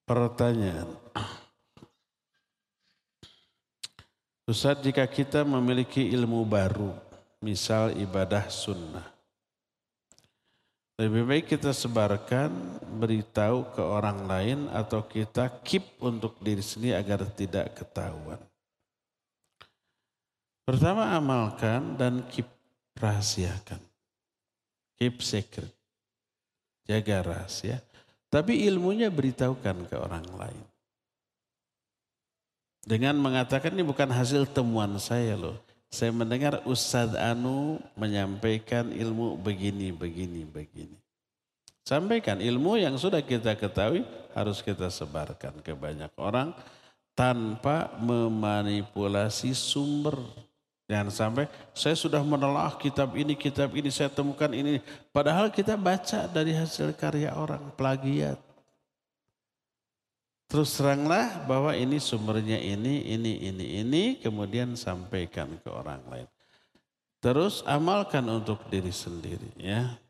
Pertanyaan, Ustaz, jika kita memiliki ilmu baru, misal ibadah sunnah, lebih baik kita sebarkan, beritahu ke orang lain, atau kita keep untuk diri sendiri agar tidak ketahuan. Pertama, amalkan dan keep, rahasiakan. Keep secret, jaga rahasia. Tapi ilmunya beritahukan ke orang lain. Dengan mengatakan ini bukan hasil temuan saya loh. Saya mendengar Ustadz Anu menyampaikan ilmu begini. Sampaikan ilmu yang sudah kita ketahui harus kita sebarkan ke banyak orang tanpa memanipulasi sumber. Jangan sampai saya sudah menelaah kitab ini saya temukan ini. Padahal kita baca dari hasil karya orang, plagiat. Terus teranglah bahwa ini sumbernya ini, kemudian sampaikan ke orang lain. Terus amalkan untuk diri sendiri ya.